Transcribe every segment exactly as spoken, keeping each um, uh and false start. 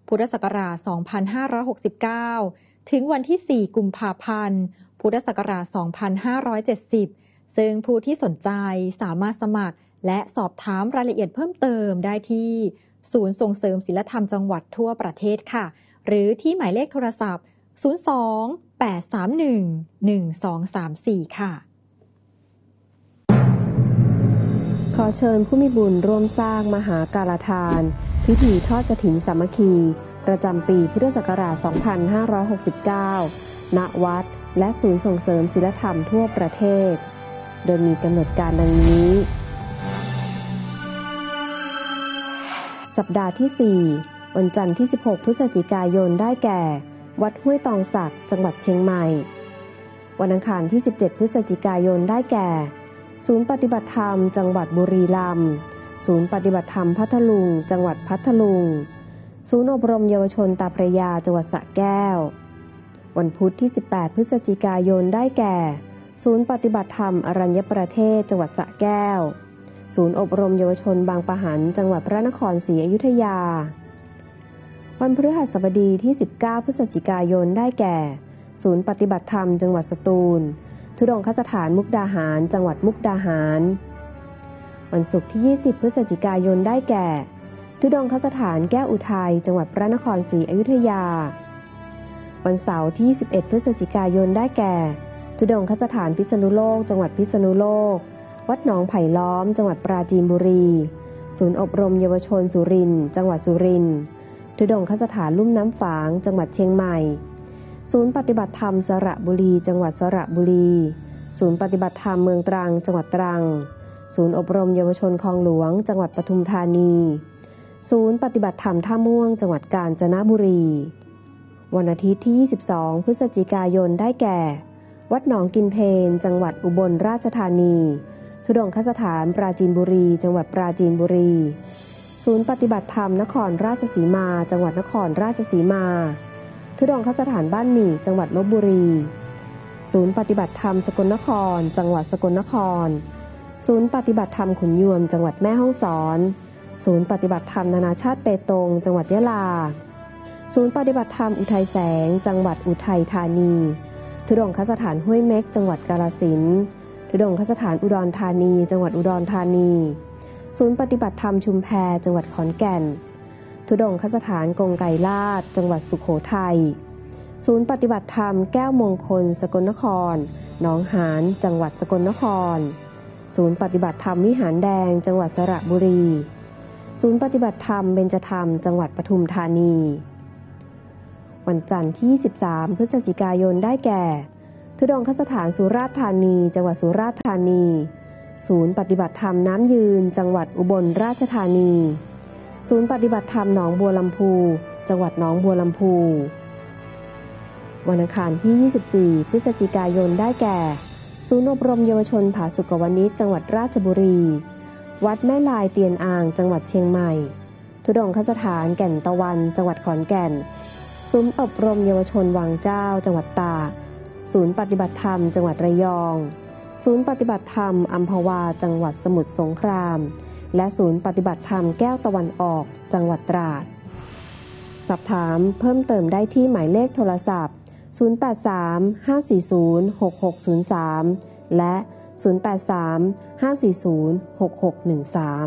พุทธศักราช สองพันห้าร้อยหกสิบเก้า ถึงวันที่ สี่ กุมภาพันธ์ พุทธศักราช สองพันห้าร้อยเจ็ดสิบ ซึ่งผู้ที่สนใจสามารถสมัครและสอบถามรายละเอียดเพิ่มเติมได้ที่ศูนย์ส่งเสริมศีลธรรมจังหวัดทั่วประเทศค่ะหรือที่หมายเลขโทรศัพท์ ศูนย์ สอง แปด สาม หนึ่ง หนึ่ง สอง สาม สี่ ค่ะขอเชิญผู้มีบุญร่วมสร้างมหาการทานพิธีทอดกฐินสามัคคีประจำปีพุทธศักราช สองพันห้าร้อยหกสิบเก้า ณ วัดและศูนย์ส่งเสริมศีลธรรมทั่วประเทศโดยมีกำหนดการดังนี้ สัปดาห์ที่ สี่ วันจันทร์ที่ สิบหก พฤศจิกายนได้แก่วัดห้วยตองสักจังหวัดเชียงใหม่วันอังคารที่ สิบเจ็ด พฤศจิกายนได้แก่ศูนย์ปฏิบัติธรรมจังหวัดบุรีรัมย์ศูนย์ปฏิบัติธรรมพัทลุงจังหวัดพัทลุงศูนย์อบรมเยาวชนตาพระยาจังหวัดสระแก้ววันพุธที่ สิบแปด พฤศจิกายนได้แก่ศูนย์ปฏิบัติธรรมอรัญญประเทศจังหวัดสระแก้วศูนย์อบรมเยาวชนบางปะหันจังหวัดพระนครศรีอยุธยาวันพฤหัสบดีที่ สิบเก้า พฤศจิกายนได้แก่ศูนย์ปฏิบัติธรรมจังหวัดสตูลธุดงคสถานมุกดาหารจังหวัดมุกดาหารวันศุกร์ที่ ยี่สิบ พฤศจิกายนได้แก่ธุดงคสถานแก้วอุทัยจังหวัดพระนครศรีอยุธยาวันเสาร์ที่ ยี่สิบเอ็ด พฤศจิกายนได้แก่ธุดงคสถานพิษณุโลกจังหวัดพิษณุโลกวัดหนองไผ่ล้อมจังหวัดปราจีนบุรีศูนย์อบรมเยาวชนสุรินทร์จังหวัดสุรินทร์ธุดงคสถานลุ่มน้ำฝางจังหวัดเชียงใหม่ศูนย์ปฏิบัติธรรมสระบุรีจังหวัดสระบุรีศูนย์ปฏิบัติธรรมเมืองตรังจังหวัดตรังศูนย์อบรมเยาวชนคลองหลวงจังหวัดปทุมธานีศูนย์ปฏิบัติธรรมท่าม่วงจังหวัดกาญจนบุรีวันอาทิตย์ที่ ยี่สิบสอง พฤศจิกายนได้แก่วัดหนองกินเพลจังหวัดอุบลราชธานีธุดงคสถานปราจีนบุรีจังหวัดปราจีนบุรีศูนย์ปฏิบัติธรรมนครราชสีมาจังหวัดนครราชสีมาธุดงคสถานบ้านหมี่จังหวัดลพบุรีศูนย์ปฏิบัติธรรมสกลนครจังหวัดสกลนครศูนย์ปฏิบัติธรรมขุนยวมจังหวัดแม่ฮ่องสอนศูนย์ปฏิบัติธรรมนานาชาติเปตงจังหวัดยะลาศูนย์ปฏิบัติธรรมอุทัยแสงจังหวัดอุทัยธานีธุดงคสถานห้วยเม็กจังหวัดกาฬสินธุ์ธุดงคสถานอุดรธานีจังหวัดอุดรธานีศูนย์ปฏิบัติธรรมชุมแพจังหวัดขอนแก่นธุดงคสถานกงไกรลาดจังหวัดสุโขทัยศูนย์ปฏิบัติธรรมแก้วมงคลสกลนครหนองหานจังหวัดสกลนครศูนย์ปฏิบัติธรรมวิหารแดงจังหวัดสระบุรีศูนย์ปฏิบัติธรรมเบญจธรรมจังหวัดปทุมธานีวันจันทร์ที่ ยี่สิบสาม พฤศจิกายนได้แก่ธุดงคสถานสุราษฎร์ธานีจังหวัดสุราษฎร์ธานีศูนย์ปฏิบัติธรรมน้ำยืนจังหวัดอุบลราชธานีศูนย์ปฏิบัติธรรมหนองบัวลำพูจังหวัดหนองบัวลำพูวันอังคารที่ ยี่สิบสี่ พฤศจิกายนได้แก่ศูนย์อบรมเยาวชนผาสุกวณิชจังหวัดราชบุรีวัดแม่ลายเตียนอ่างจังหวัดเชียงใหม่ธุดงคสถานแก่นตะวันจังหวัดขอนแก่นศูนย์อบรมเยาวชนวังเจ้าจังหวัดตากศูนย์ปฏิบัติธรรมจังหวัดระยองศูนย์ปฏิบัติธรรมอัมพวาจังหวัดสมุทรสงครามและศูนย์ปฏิบัติธรรมแก้วตะวันออกจังหวัดตราดสอบถามเพิ่มเติมได้ที่หมายเลขโทรศัพท์ศูนย์ แปด สาม ห้า สี่ ศูนย์ หก หก ศูนย์ สามและศูนย์ แปด สาม ห้า สี่ ศูนย์ หก หก หนึ่ง สาม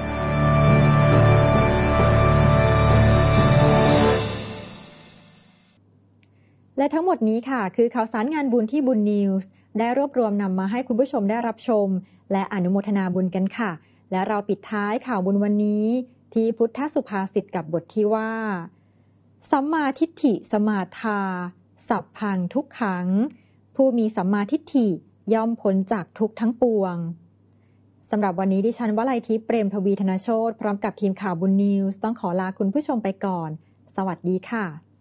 และทั้งหมดนี้ค่ะคือข่าวสารงานบุญที่บุญนิวส์ได้รวบรวมนำมาให้คุณผู้ชมได้รับชมและอนุโมทนาบุญกันค่ะและเราปิดท้ายข่าวบุญวันนี้ที่พุทธสุภาษิตกับบทที่ว่าสัมมาทิฏฐิสมาทาสัพพังทุกขังผู้มีสัมมาทิฏฐิย่อมพ้นจากทุกข์ทั้งปวงสำหรับวันนี้ดิฉันวลัยทิพย์เปรมทวีธนโชติพร้อมกับทีมข่าวบุญนิวส์ต้องขอลาคุณผู้ชมไปก่อนสวัสดีค่ะ